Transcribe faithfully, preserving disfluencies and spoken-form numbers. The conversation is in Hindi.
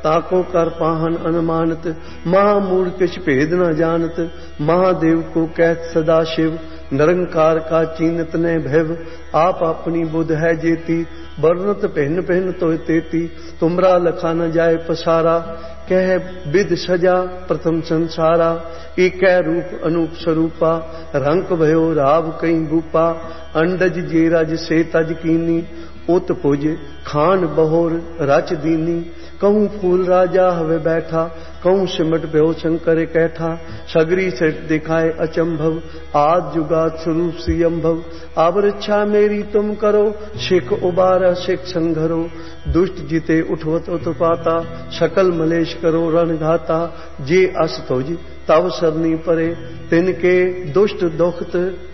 ताको कर पाहन अनुमानत, महामूढ़ किछ भेद न जानत। महादेव को कहत सदा शिव, निरंकार का चीनत न भैव। आप अपनी बुध है जेती, वर्णत भिन्न भिन्न तो तेती। तुमरा लखा न जाए पसारा, कह विद सजा प्रथम संसारा। एक रूप अनूप स्वरूपा, रंक भयो राव कई भूपा। अंडज जे रज से तज कीनी, उत पुज खान बहोर रच दीनी। कहूँ फूल राजा हवे बैठा, कहूँ सिमट भयो शंकर कैठा। सगरी से दिखाए अचंभव, आज जुगात स्वरूप सियंभव। अब रक्षा मेरी तुम करो, सिख उबारा सिख संघरो। दुष्ट जिते उठवत उत्पाता, सकल मलेश करो रणघाता। जे अस तुझ तव सरनी परे, तिनके दुष्ट दुखत